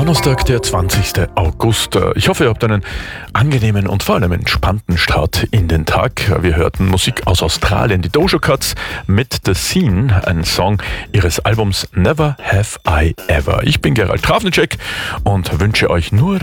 Donnerstag, der 20. August. Ich hoffe, ihr habt einen angenehmen und vor allem entspannten Start in den Tag. Wir hörten Musik aus Australien, die Doja Cats mit The Scene, ein Song ihres Albums Never Have I Ever. Ich bin Gerald Trafnicek und wünsche euch nur